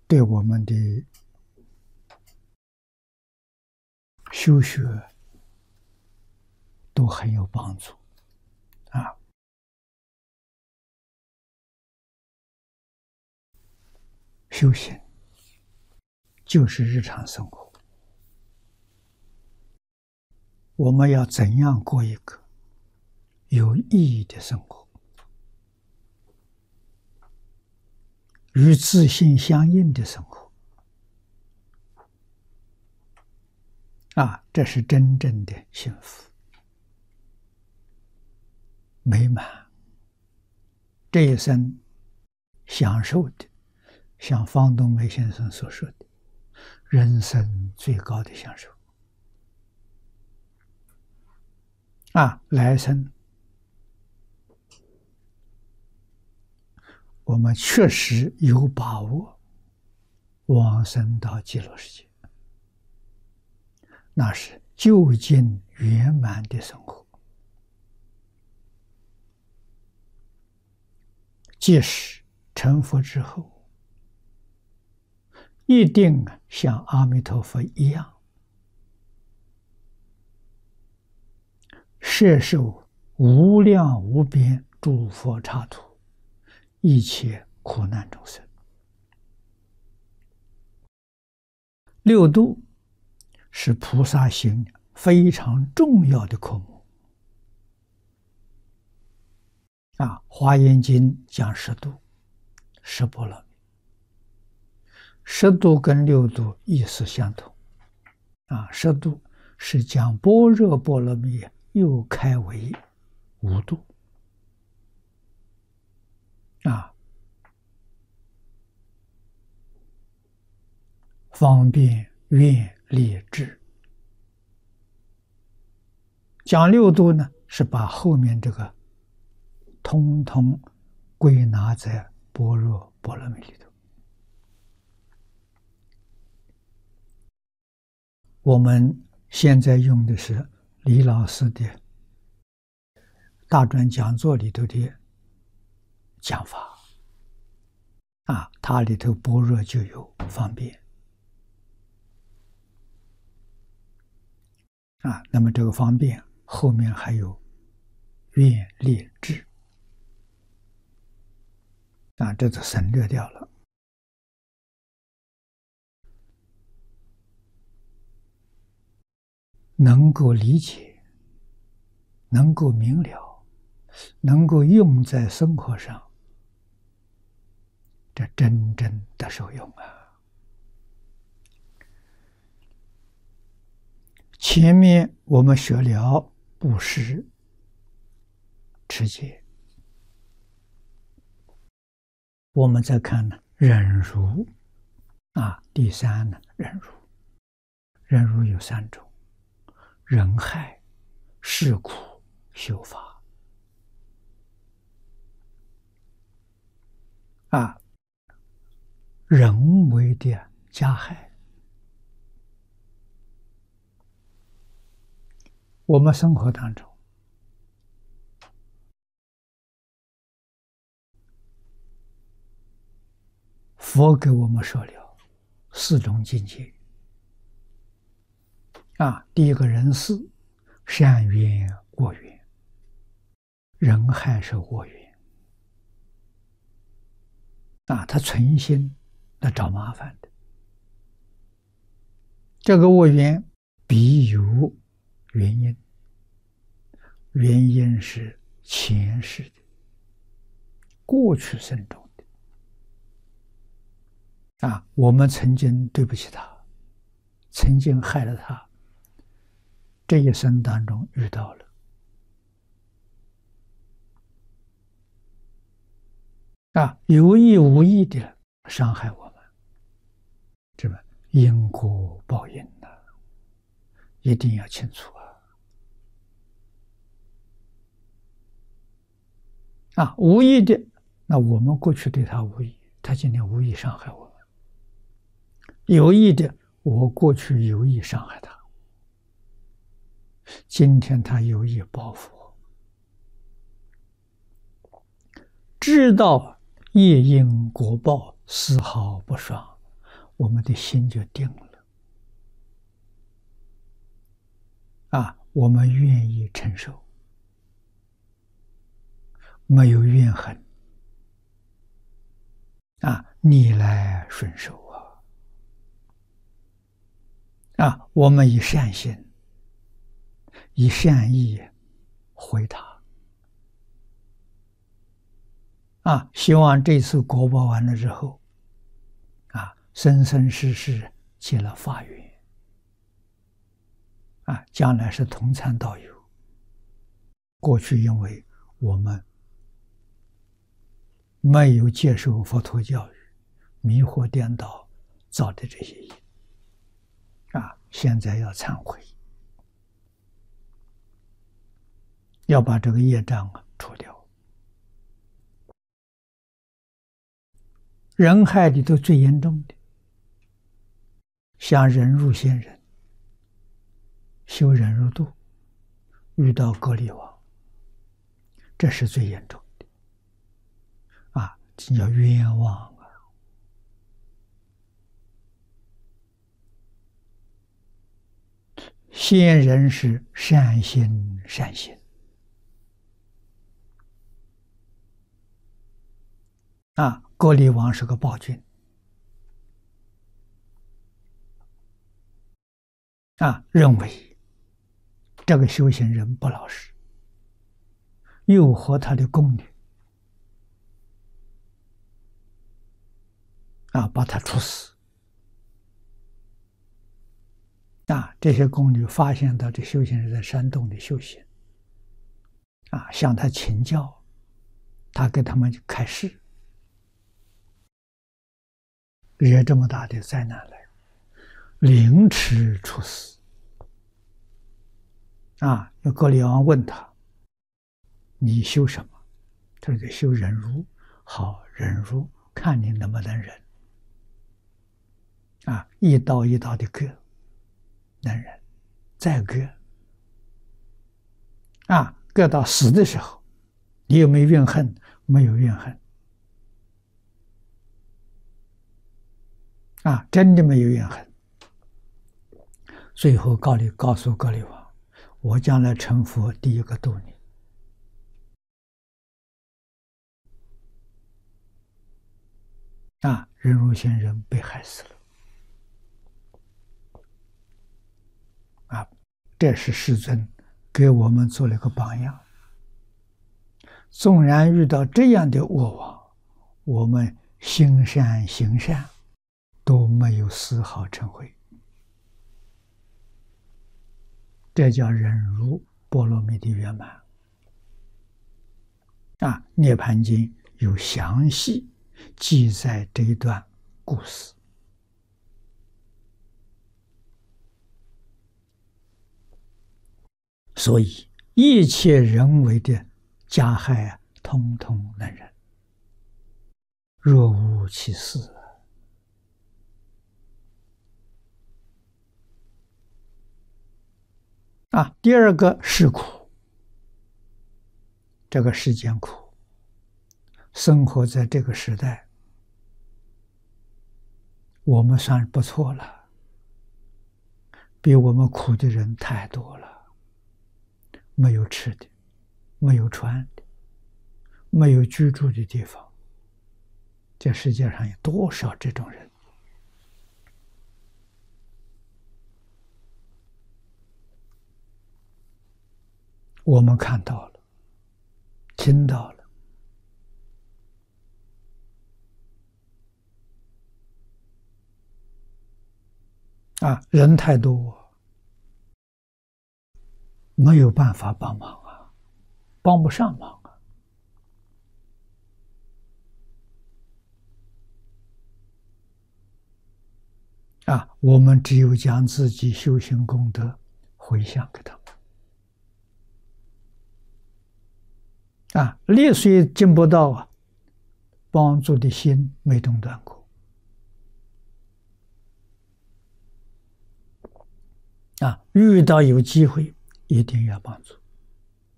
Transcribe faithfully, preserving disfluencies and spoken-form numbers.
对我们的修学都很有帮助啊。修行就是日常生活，我们要怎样过一个有意义的生活，与自信相应的生活啊，这是真正的幸福美满。这一生享受的，像方东梅先生所说的，人生最高的享受啊！来生我们确实有把握往生到极乐世界，那是究竟圆满的生活。即使成佛之后，一定像阿弥陀佛一样，摄受无量无边诸佛刹土一切苦难众生。六度是菩萨行非常重要的科目啊，《华严经》讲十度，十波罗蜜，十度跟六度意思相同啊。十度是将般若波罗蜜又开为五度啊，方便愿力智。讲六度呢，是把后面这个通通归纳在般若波罗蜜里头。我们现在用的是李老师的大专讲座里头的讲法啊，它里头般若就有方便啊，那么这个方便后面还有愿力智啊，这就省略掉了。能够理解，能够明了，能够用在生活上，这真正的受用啊！前面我们学了布施、持戒，我们再看呢忍辱啊，第三呢忍辱，忍辱有三种。忍害、是苦、修法啊，人为的加害，我们生活当中佛给我们说了四种境界啊，第一个人事，善缘恶缘，人害是恶缘啊，他存心来找麻烦的。这个恶缘必有原因，原因是前世的过去生中的啊，我们曾经对不起他，曾经害了他，这一生当中遇到了啊，有意无意的伤害我们，这么因果报应呢、啊，一定要清楚啊！啊，无意的，那我们过去对他无意，他今天无意伤害我们；有意的，我过去有意伤害他。今天他有意报复我，知道业因果报丝毫不爽， 我们的心就定了。啊，我们愿意承受，没有怨恨，啊，逆来顺受啊！啊，我们以善心、以善意回答。啊，希望这次国报完了之后，啊，生生世世结了法缘。啊，将来是同参道友。过去因为我们没有接受佛陀教育，迷惑颠倒造的这些业，啊，现在要忏悔，要把这个业障啊除掉。人害里头最严重的，像忍辱仙人修忍辱度，遇到割离王，这是最严重的啊！这叫冤枉啊！仙人是善心善行啊，割离王是个暴君啊，认为这个修行人不老实，诱惑他的宫女啊，把他处死。啊，这些宫女发现到这修行人在山洞里修行，啊，向他请教，他给他们开示，惹这么大的灾难来，凌迟处死。啊，有割离王问他：“你修什么？”他说：“修忍辱。”好，忍辱，看你能不能忍。啊，一刀一刀的割，能忍，再割。啊，割到死的时候，你有没有怨恨？没有怨恨。啊，真的没有怨恨。最后告你告诉割离王，我将来成佛，第一个度你。啊，忍辱仙人被害死了。啊，这是世尊给我们做了个榜样。纵然遇到这样的恶王，我们行善行善都没有丝毫嗔恚。这叫忍辱波罗蜜的圆满。啊，《涅盘经》有详细记载这一段故事。所以一切人为的加害啊，通通能忍，若无其事。啊，第二个是苦，这个世间苦，生活在这个时代，我们算不错了，比我们苦的人太多了。没有吃的，没有穿的，没有居住的地方，这世界上有多少这种人？我们看到了，听到了。啊，人太多，没有办法帮忙啊，帮不上忙啊。啊，我们只有将自己修行功德回向给他们。啊，力虽尽不到啊，帮助的心没中断过。啊，遇到有机会一定要帮助。